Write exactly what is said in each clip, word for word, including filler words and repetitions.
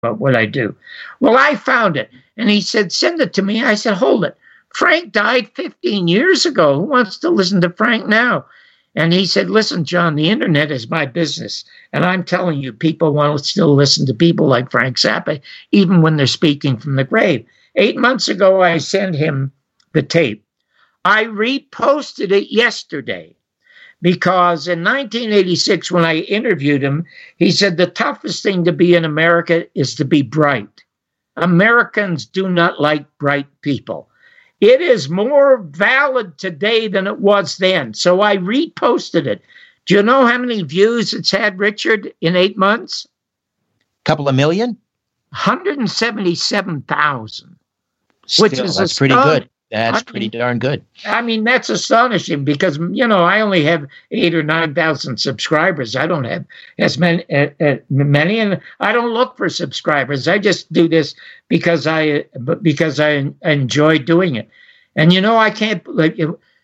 What would I do? Well, I found it. And he said, send it to me. I said, hold it. Frank died fifteen years ago. Who wants to listen to Frank now? And he said, listen, John, the internet is my business. And I'm telling you, people want to still listen to people like Frank Zappa, even when they're speaking from the grave. Eight months ago, I sent him the tape. I reposted it yesterday because in nineteen eighty-six, when I interviewed him, he said the toughest thing to be in America is to be bright. Americans do not like bright people. It is more valid today than it was then. So I reposted it. Do you know how many views it's had, Richard, in eight months? Couple of million? one hundred seventy-seven thousand. Still, Which is that's pretty good. That's I pretty mean, darn good. I mean, that's astonishing because, you know, I only have eight or nine thousand subscribers. I don't have as many, uh, uh, many, and I don't look for subscribers. I just do this because I because I enjoy doing it. And, you know, I can't, like,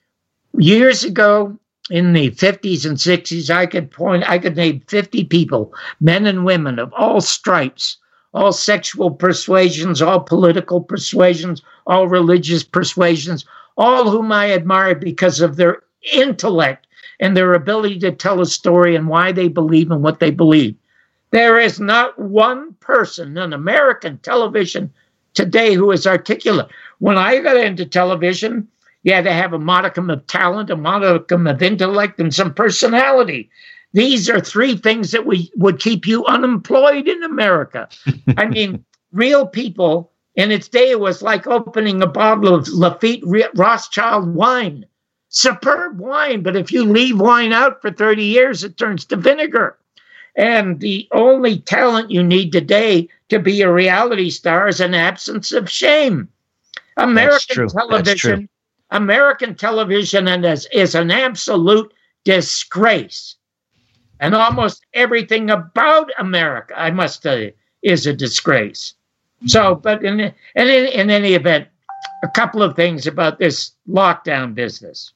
years ago in the fifties and sixties, I could point, I could name fifty people, men and women of all stripes, all sexual persuasions, all political persuasions, all religious persuasions, all whom I admired because of their intellect and their ability to tell a story and why they believe in what they believe. There is not one person on American television today who is articulate. When I got into television, you had to have a modicum of talent, a modicum of intellect, and some personality. These are three things that we would keep you unemployed in America. I mean, real people in its day, it was like opening a bottle of Lafite Rothschild wine. Superb wine, but if you leave wine out for thirty years, it turns to vinegar. And the only talent you need today to be a reality star is an absence of shame. American television, American television and is, is an absolute disgrace. And almost everything about America, I must tell you, is a disgrace. So, but in, in, in any event, a couple of things about this lockdown business.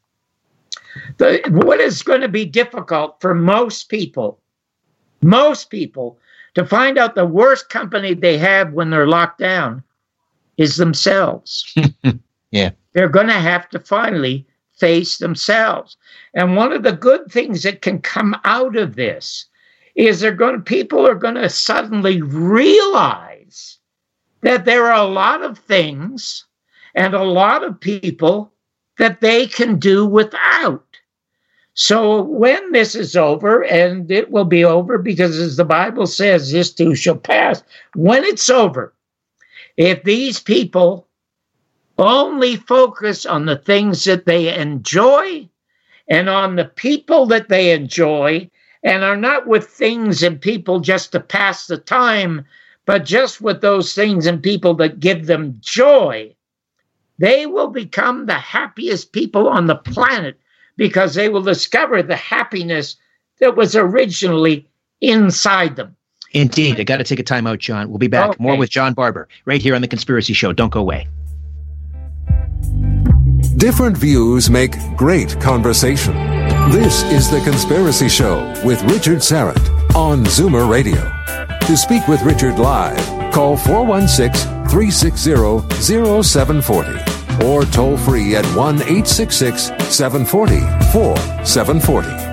The, what is going to be difficult for most people, most people, to find out the worst company they have when they're locked down is themselves. Yeah. They're going to have to finally face themselves. And one of the good things that can come out of this is they're going people are going to suddenly realize that there are a lot of things and a lot of people that they can do without. So when this is over, and it will be over because as the Bible says, this too shall pass. When it's over, if these people only focus on the things that they enjoy and on the people that they enjoy and are not with things and people just to pass the time, but just with those things and people that give them joy, they will become the happiest people on the planet because they will discover the happiness that was originally inside them. Indeed. I got to take a time out, John. We'll be back. Okay. More with John Barber right here on The Conspiracy Show. Don't go away. Different views make great conversation. This is The Conspiracy Show with Richard Syrett on Zoomer Radio. To speak with Richard live, call four one six, three six zero, zero seven four zero or toll free at one eight six six, seven four zero, four seven four zero.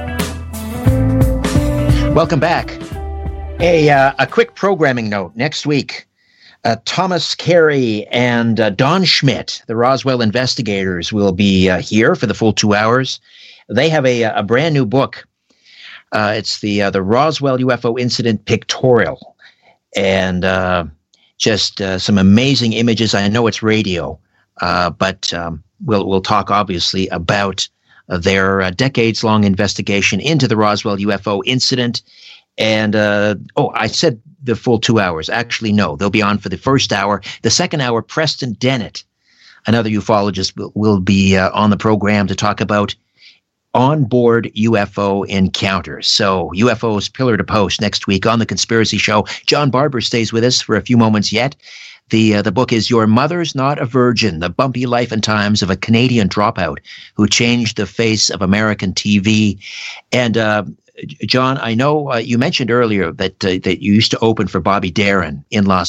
Welcome back. A, uh, a quick programming note. Next week, Uh, Thomas Carey and uh, Don Schmidt, the Roswell investigators, will be uh, here for the full two hours. They have a, a brand new book. Uh, it's the uh, the Roswell U F O Incident Pictorial, and uh, just uh, some amazing images. I know it's radio, uh, but um, we'll we'll talk obviously about uh, their uh, decades-long investigation into the Roswell U F O incident. And uh, oh, I said the full two hours. Actually, no, they'll be on for the first hour. The second hour, Preston Dennett, another ufologist, will, will be uh, on the program to talk about onboard U F O encounters. So U F Os pillar to post next week on The Conspiracy Show. John Barber stays with us for a few moments yet. The uh, the book is Your Mother's Not a Virgin, The Bumpy Life and Times of a Canadian Dropout Who Changed the Face of American T V. And uh, John, I know uh, you mentioned earlier that uh, that you used to open for Bobby Darin in Las